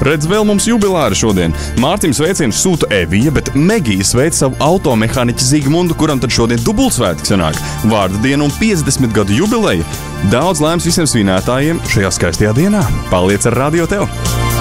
Redz, vēl mums jubilāri šodien. Mārtim sveicienus sūta Evija, bet Megija sveic savu automehāniķi Zigmundu, kuram tad šodien dubultsvētki sanāk. Vārda diena un 50 gadu jubileja. Daudz laimes visiem svinētājiem šajā skaistajā dienā. Paliec ar Radio Tev!